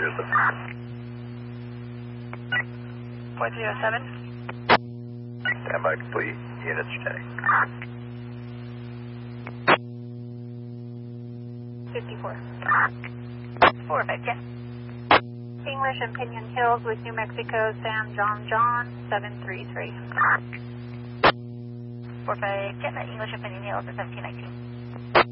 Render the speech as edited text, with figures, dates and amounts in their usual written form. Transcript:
.307. Standby complete. Units check. 54. 4510. English and Pinion Hills with New Mexico, San John, 733. 4510, English and Pinion Hills at 1719.